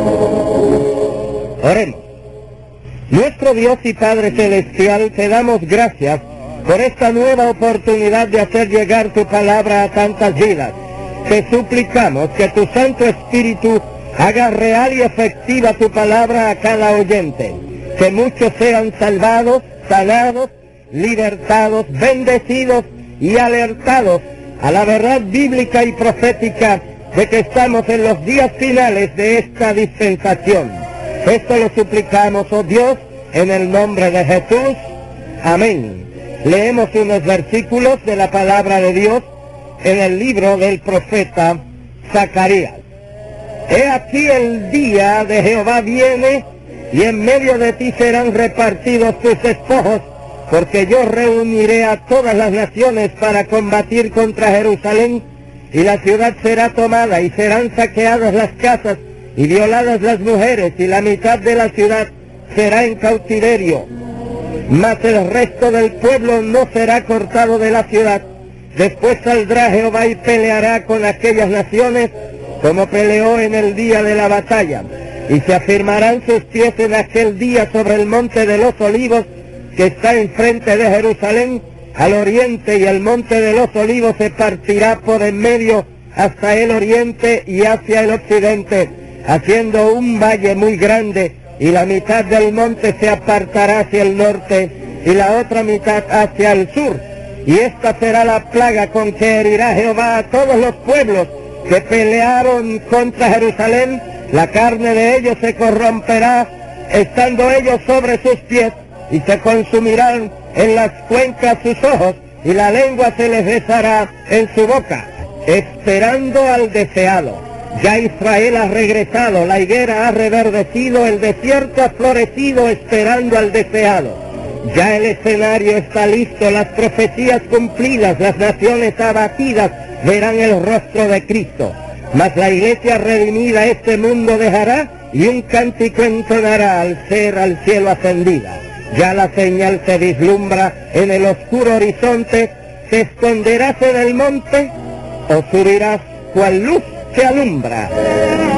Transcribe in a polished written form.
Oremos. Nuestro Dios y Padre Celestial, te damos gracias por esta nueva oportunidad de hacer llegar tu palabra a tantas vidas. Te suplicamos que tu Santo Espíritu haga real y efectiva tu palabra a cada oyente. Que muchos sean salvados, sanados, libertados, bendecidos y alertados a la verdad bíblica y profética de que estamos en los días finales de esta dispensación. Esto lo suplicamos, oh Dios, en el nombre de Jesús. Amén. Leemos unos versículos de la palabra de Dios en el libro del profeta Zacarías. He aquí el día de Jehová viene, y en medio de ti serán repartidos tus despojos, porque yo reuniré a todas las naciones para combatir contra Jerusalén, y la ciudad será tomada, y serán saqueadas las casas, y violadas las mujeres, y la mitad de la ciudad será en cautiverio. Mas el resto del pueblo no será cortado de la ciudad. Después saldrá Jehová y peleará con aquellas naciones, como peleó en el día de la batalla. Y se afirmarán sus pies en aquel día sobre el monte de los olivos, que está enfrente de Jerusalén, al oriente, y el monte de los olivos se partirá por en medio hasta el oriente y hacia el occidente, haciendo un valle muy grande, y la mitad del monte se apartará hacia el norte, y la otra mitad hacia el sur. Y esta será la plaga con que herirá Jehová a todos los pueblos que pelearon contra Jerusalén. La carne de ellos se corromperá, estando ellos sobre sus pies, y se consumirán en las cuencas sus ojos, y la lengua se les besará en su boca, esperando al deseado. Ya Israel ha regresado, la higuera ha reverdecido, el desierto ha florecido, esperando al deseado. Ya el escenario está listo, las profecías cumplidas, las naciones abatidas verán el rostro de Cristo. Mas la iglesia redimida este mundo dejará, y un cántico entonará al ser al cielo ascendida. Ya la señal se vislumbra en el oscuro horizonte. ¿Te esconderás en el monte o subirás cual luz que alumbra?